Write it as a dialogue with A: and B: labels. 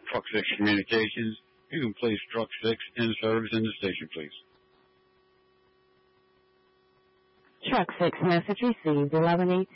A: Truck 6 Communications. You can place Truck 6 in service in the station, please.
B: Truck 6 message received 1118.